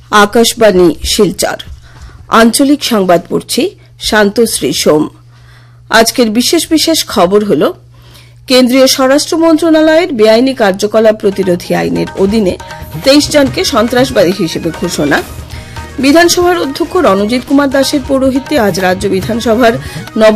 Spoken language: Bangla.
আকাশবাণী শিলচর আঞ্চলিক সংবাদ পড়ছি শান্তশ্রী সোম। আজকের বিশেষ বিশেষ খবর হল কেন্দ্রীয় স্বরাষ্ট্র মন্ত্রণালয়ের বেআইনি কার্যকলাপ প্রতিরোধী আইনের অধীনে 23 জনকে সন্ত্রাসবাদী হিসেবে ঘোষণা। বিধানসভার অধ্যক্ষ রণজিৎ কুমার দাসের পৌরোহিত্যে আজ রাজ্য বিধানসভার